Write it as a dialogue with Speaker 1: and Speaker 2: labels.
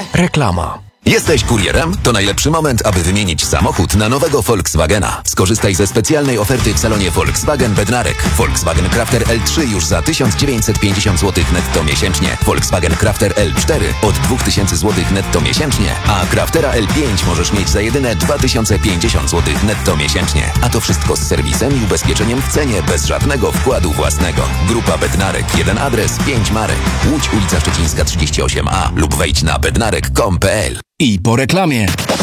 Speaker 1: Reklama.
Speaker 2: Jesteś kurierem? To najlepszy moment, aby wymienić samochód na nowego Volkswagena. Skorzystaj ze specjalnej oferty w salonie Volkswagen Bednarek. Volkswagen Crafter L3 już za 1950 zł netto miesięcznie. Volkswagen Crafter L4 od 2000 zł netto miesięcznie, a Craftera L5 możesz mieć za jedyne 2050 zł netto miesięcznie. A to wszystko z serwisem i ubezpieczeniem w cenie, bez żadnego wkładu własnego. Grupa Bednarek, jeden adres, 5 marek. Łódź, ulica Szczecińska 38A lub wejdź na bednarek.com.pl.
Speaker 1: I po reklamie.